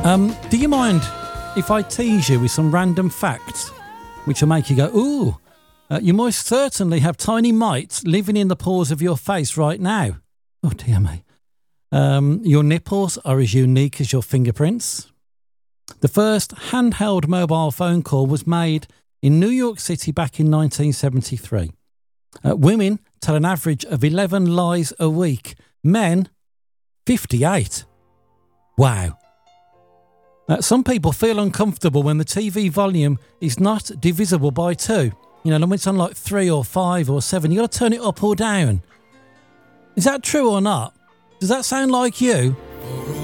Do you mind if I tease you with some random facts which will make you go, ooh? You most certainly have tiny mites living in the pores of your face right now. Oh, dear me. Your nipples are as unique as your fingerprints. The first handheld mobile phone call was made in New York City back in 1973. Women tell an average of 11 lies a week. Men, 58. Wow. Some people feel uncomfortable when the TV volume is not divisible by 2. You know, when it's on like 3 or 5 or 7, you got to turn it up or down. Is that true or not? Does that sound like you?